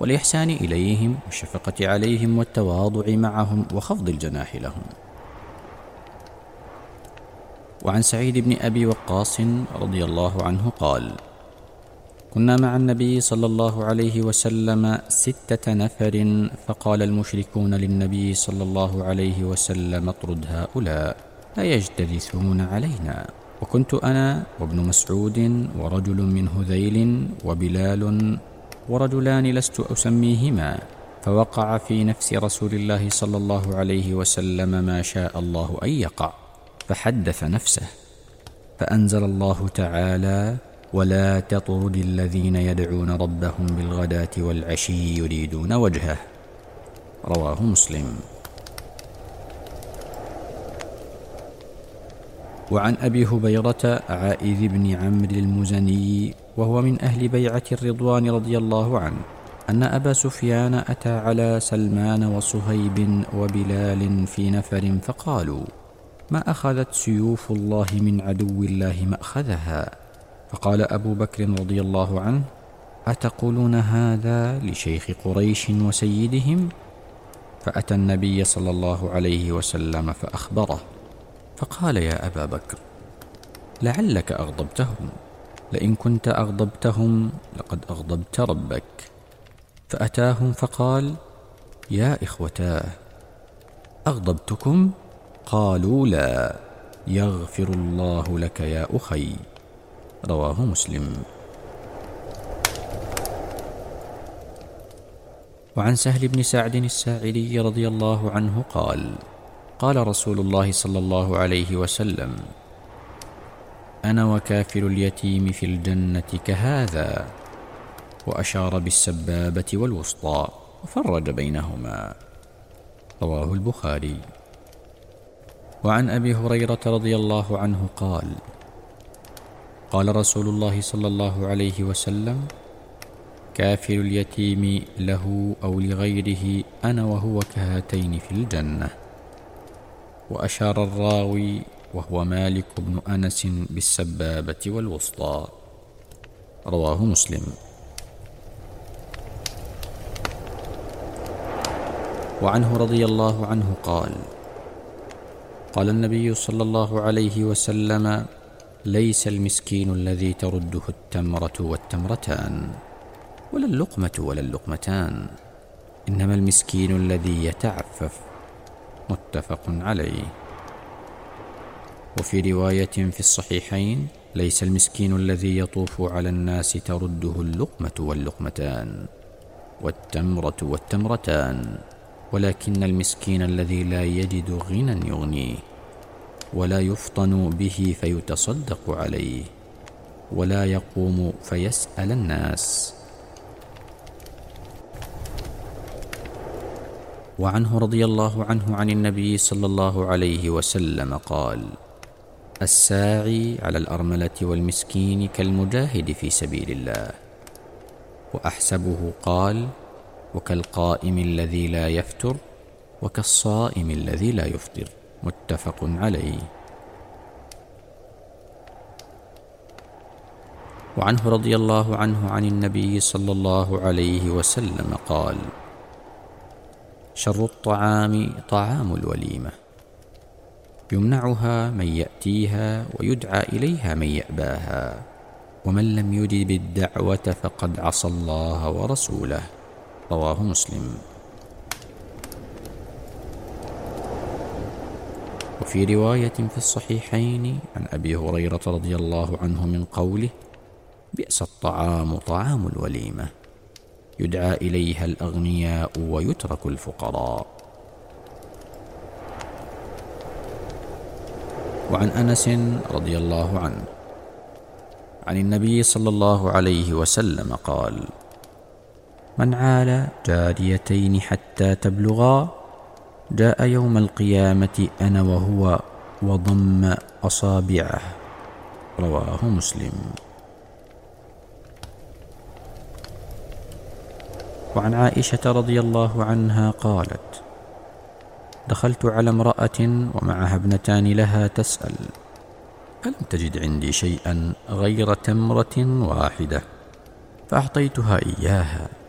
والإحسان إليهم والشفقة عليهم والتواضع معهم وخفض الجناح لهم. وعن سعيد بن أبي وقاص رضي الله عنه قال: كنا مع النبي صلى الله عليه وسلم 6 نفر، فقال المشركون للنبي صلى الله عليه وسلم: اطرد هؤلاء أيجترثون علينا؟ وكنت أنا وابن مسعود ورجل من هذيل وبلال ورجلان لست أسميهما، فوقع في نفس رسول الله صلى الله عليه وسلم ما شاء الله أن يقع، فحدث نفسه، فأنزل الله تعالى: ولا تطرد الذين يدعون ربهم بالغداة والعشي يريدون وجهه. رواه مسلم. وعن أبي هبيرة عائذ بن عمرو المزني وهو من أهل بيعة الرضوان رضي الله عنه أن أبا سفيان أتى على سلمان وصهيب وبلال في نفر فقالوا: ما أخذت سيوف الله من عدو الله مأخذها؟ فقال أبو بكر رضي الله عنه: أتقولون هذا لشيخ قريش وسيدهم؟ فأتى النبي صلى الله عليه وسلم فأخبره، فقال: يا أبا بكر، لعلك أغضبتهم، لئن كنت أغضبتهم لقد أغضبت ربك. فأتاهم فقال: يا إخوتاه، أغضبتكم؟ قالوا: لا، يغفر الله لك يا أخي. رواه مسلم. وعن سهل بن سعد الساعدي رضي الله عنه قال: قال رسول الله صلى الله عليه وسلم: أنا وكافل اليتيم في الجنة كهذا، وأشار بالسبابة والوسطى وفرج بينهما. رواه البخاري. وعن أبي هريرة رضي الله عنه قال: قال رسول الله صلى الله عليه وسلم: كافل اليتيم له أو لغيره أنا وهو كهاتين في الجنة. وأشار الراوي وهو مالك بن أنس بالسبابة والوسطى. رواه مسلم. وعنه رضي الله عنه قال: قال النبي صلى الله عليه وسلم: ليس المسكين الذي ترده التمرة والتمرتان، ولا اللقمة ولا اللقمتان، إنما المسكين الذي يتعفف. متفق عليه. وفي رواية في الصحيحين: ليس المسكين الذي يطوف على الناس ترده اللقمة واللقمتان والتمرة والتمرتان، ولكن المسكين الذي لا يجد غنى يغنيه، ولا يفطن به فيتصدق عليه، ولا يقوم فيسأل الناس. وعنه رضي الله عنه عن النبي صلى الله عليه وسلم قال: الساعي على الأرملة والمسكين كالمجاهد في سبيل الله. وأحسبه قال: وكالقائم الذي لا يفتر، وكالصائم الذي لا يفطر. متفق عليه. وعنه رضي الله عنه عن النبي صلى الله عليه وسلم قال: شر الطعام طعام الوليمة، يمنعها من يأتيها ويدعى إليها من يأباها، ومن لم يجب الدعوة فقد عصى الله ورسوله. رواه مسلم. وفي رواية في الصحيحين عن أبي هريرة رضي الله عنه من قوله: بئس الطعام طعام الوليمة، يدعى إليها الأغنياء ويترك الفقراء. وعن أنس رضي الله عنه عن النبي صلى الله عليه وسلم قال: من عال جاريتين حتى تبلغا جاء يوم القيامة أنا وهو وضم أصابعه. رواه مسلم. وعن عائشة رضي الله عنها قالت: دخلت على امرأة ومعها ابنتان لها تسأل: ألم تجد عندي شيئا غير تمرة واحدة؟ فأعطيتها إياها،